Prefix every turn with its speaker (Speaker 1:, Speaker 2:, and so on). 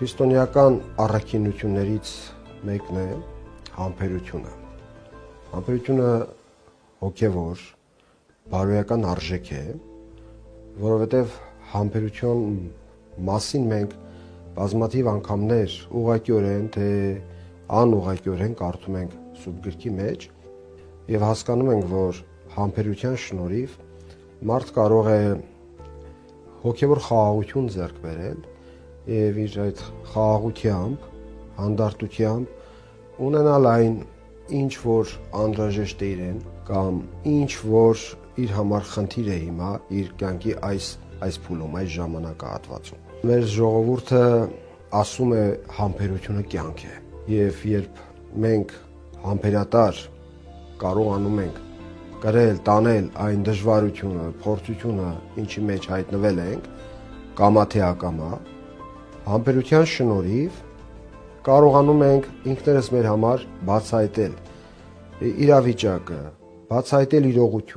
Speaker 1: Քրիստոնեական առաքինություններից մեկն է համբերությունը։ Համբերությունը հոգևոր, բարոյական արժեք է, որովհետև համբերություն մասին մենք բազմաթիվ անգամներ ուղղակիորեն, թե անուղղակիորեն կարդում ենք Սուրբ Գրքի մեջ եւ հասկանում ենք, որ համբերության շնորհիվ մարդ կարող է հոգևոր խաղաղություն ձեռք բերել եւ իր այդ խաղաղությամբ, հանդարտությամբ ունենալ այն ինչ որ անհրաժեշտ է իրեն կամ ինչ որ իր համար խնդիր է հիմա իր կյանքի այս փուլում, այս ժամանակահատվածում։ Մեր ժողովուրդը ասում է համբերությունը կյանք է եւ երբ մենք համբերատար կարողանում ենք կրել, տանել այն դժվարությունը, փորձությունը, ինչի մեջ հայտնվել ենք, կամա թե ակամա, համբերության շնորհիվ կարողանում ենք ինքներս մեր համար բացահայտել իրավիճակը, բացահայտել իրողությունը